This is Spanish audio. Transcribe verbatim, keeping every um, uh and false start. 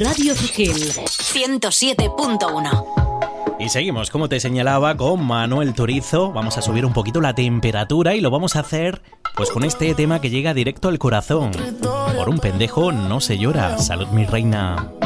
Radio Vigil ciento siete punto uno. Y seguimos, como te señalaba, con Manuel Turizo. Vamos a subir un poquito la temperatura y lo vamos a hacer pues con este tema que llega directo al corazón. Por un pendejo no se llora. Salud, mi reina.